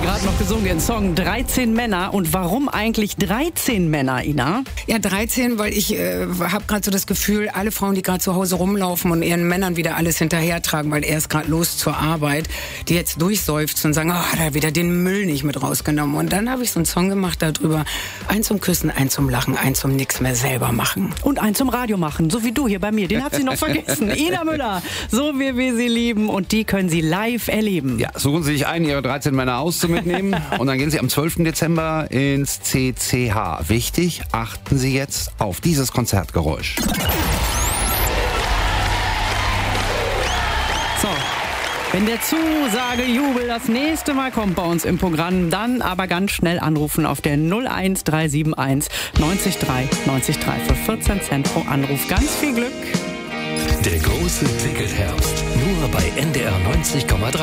gerade noch gesungen, den Song 13 Männer. Und warum eigentlich 13 Männer, Ina? Ja, 13, weil ich habe gerade so das Gefühl, alle Frauen, die gerade zu Hause rumlaufen und ihren Männern wieder alles hinterhertragen, weil er ist gerade los zur Arbeit, die jetzt durchseufzen und sagen, oh, da hat wieder den Müll nicht mit rausgenommen. Und dann habe ich so einen Song gemacht darüber, ein zum Küssen, ein zum Lachen, ein zum nix mehr selber machen. Und ein zum Radio machen, so wie du hier bei mir. Den hat sie noch vergessen. Ina Müller, so wie wir sie lieben. Und die können Sie live erleben. Ja, suchen Sie sich ein, Ihre 13 Männer auszumitnehmen. Und dann gehen Sie am 12. Dezember ins CCH. Wichtig, achten Sie jetzt auf dieses Konzertgeräusch. So, wenn der Zusagejubel das nächste Mal kommt bei uns im Programm, dann aber ganz schnell anrufen auf der 01371 90 3 90 3 für 14 Cent pro Anruf. Ganz viel Glück. Der große Ticketherbst. Nur bei NDR 90,3.